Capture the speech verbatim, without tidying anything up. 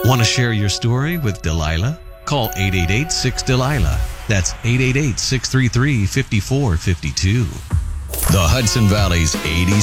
Want to share your story with Delilah? Call eight eight eight, six, Delilah. That's eight eight eight, six three three, five four five two. The Hudson Valley's eighties